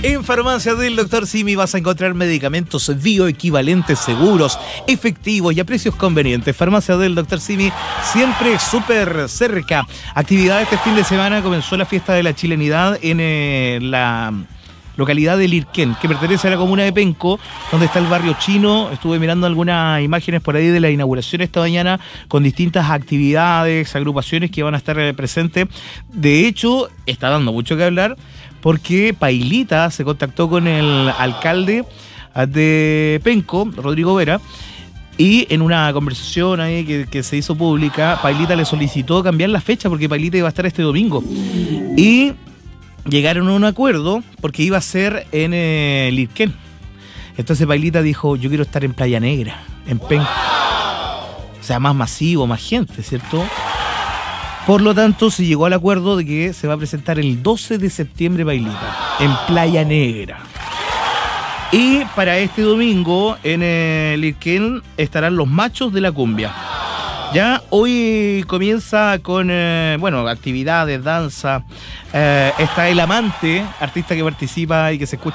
En Farmacia del Dr. Simi vas a encontrar medicamentos bioequivalentes seguros, efectivos y a precios convenientes. Farmacia del Dr. Simi, siempre súper cerca. Actividad este fin de semana, comenzó la fiesta de la chilenidad en la localidad de Lirquén, que pertenece a la comuna de Penco, donde está el barrio chino. Estuve mirando algunas imágenes por ahí de la inauguración esta mañana, con distintas actividades, agrupaciones que van a estar presentes. De hecho, está dando mucho que hablar, porque Pailita se contactó con el alcalde de Penco, Rodrigo Vera, y en una conversación ahí que se hizo pública, Pailita le solicitó cambiar la fecha, porque Pailita iba a estar este domingo. Y llegaron a un acuerdo porque iba a ser en Lirquén. Entonces Pailita dijo, yo quiero estar en Playa Negra, en Penco. O sea, más masivo, más gente, ¿cierto? Por lo tanto, se llegó al acuerdo de que se va a presentar el 12 de septiembre Pailita, en Playa Negra. Y para este domingo, en Lirquén, estarán los machos de la cumbia. Ya hoy comienza con, actividades, danza. Está El Amante, artista que participa y que se escucha